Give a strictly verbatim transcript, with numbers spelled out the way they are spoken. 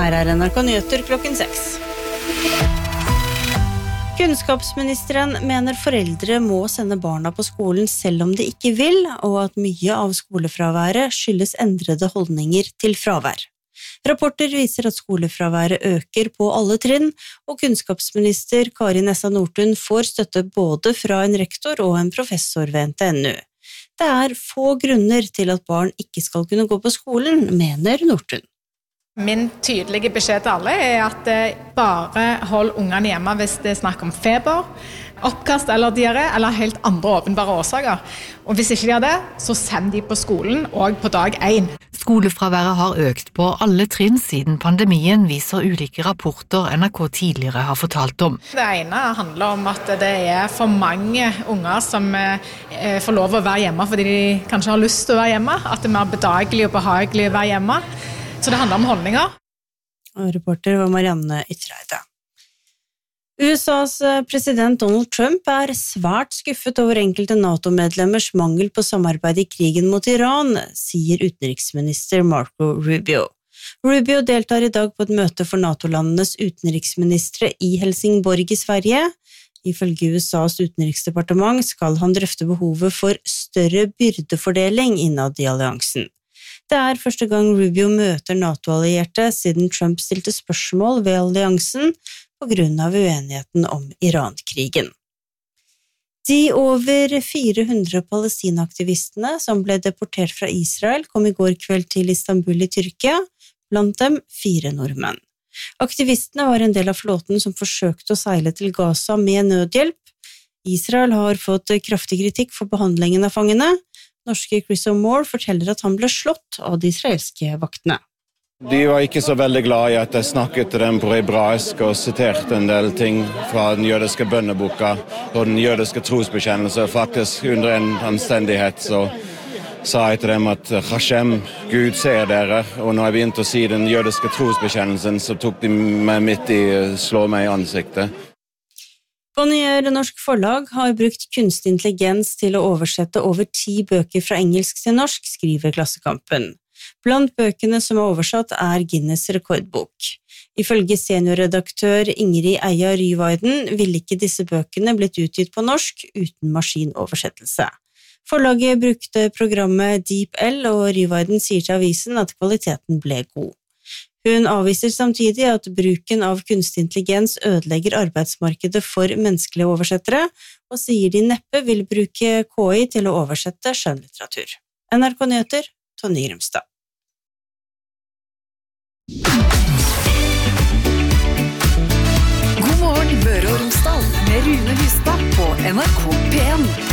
Her er N R K Nyheter klokken seks. Kunnskapsministeren mener foreldre må sende barna på skolen selv om de ikke vil, og at mye av skolefraværet skyldes endrede holdninger til fravær. Rapporter viser at skolefraværet øker på alle trinn, og kunnskapsminister Kari Nessa Nordtun får støtte både fra en rektor og en professor ved N T N U. Det er få grunner til at barn ikke skal kunne gå på skolen, mener Nordtun. Min tydelige beskjed til alle er at bare hold ungene hjemme hvis det er snakk om feber, oppkast eller diaré, eller helt andre åpenbare årsaker. Og hvis ikke de har det, så send de på skolen og på dag én. Skolefraværet har økt på alle trinn siden pandemien, viser ulike rapporter N R K tidligere har fortalt om. Det ene handler om at det er for mange unger som får lov å være hjemme fordi de kanskje har lyst til å være hjemme, at det er mer bedagelig og behagelig å være hjemme. Så det handler om holdninger. Og reporter var Marianne Ytreide. U S A's president Donald Trump er svært skuffet over enkelte NATO-medlemmers mangel på samarbeid i krigen mot Iran, sier utenriksminister Marco Rubio. Rubio deltar i dag på et møte for NATO-landenes utenriksministre i Helsingborg i Sverige. Ifølge U S A's utenriksdepartement skal han drøfte behovet for større byrdefordeling innad i alliansen. Det er første gang Rubio møter NATO-allierte siden Trump stilte spørsmål ved alliansen på grunn av uenigheten om Iran-krigen. De over fire hundre palestinaaktivistene som ble deportert fra Israel kom i går kveld til Istanbul i Tyrkia, blant dem fire nordmenn. Aktivistene var en del av flåten som forsøkte å seile til Gaza med nødhjelp. Israel har fått kraftig kritikk for behandlingen av fangene. Norske Chris O'More forteller at han ble slått av de israelske vaktene. De var ikke så veldig glad i at jeg snakket til dem på hebraisk og siterte en del ting fra den jødiske bønneboka og den jødiske trosbekjennelse. Faktisk under en anstendighet så sa jeg til dem at Hashem, Gud ser dere, og når jeg begynte å si den jødiske trosbekjennelsen så tok de meg midt i slå meg i ansiktet. Bonnier Norsk Forlag har brukt kunstig intelligens til å oversette over ti bøker fra engelsk til norsk, skriver Klassekampen. Blant bøkene som er oversatt er Guinness rekordbok. Ifølge seniorredaktør Ingrid Eia Ryvaiden ville ikke disse bøkene blitt utgitt på norsk uten maskinoversettelse. Forlaget brukte programmet DeepL, og Ryvaiden sier til avisen at kvaliteten ble god. Hun avviser samtidig at bruken av kunstig intelligens ødelegger arbeidsmarkedet for menneskelige oversettere, og sier de neppe vil bruke K I til å oversette skjønnlitteratur. N R K Nyheter, Tonje Grimstad. God morgen, Møre og Romsdal, med Rune Hustad på N R K P en.